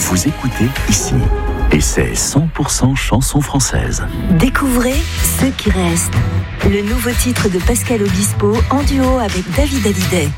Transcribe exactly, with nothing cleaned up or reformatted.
vous écoutez ici. Et c'est cent pour cent chansons françaises. Découvrez Ceux qui restent. Le nouveau titre de Pascal Obispo en duo avec David Hallyday.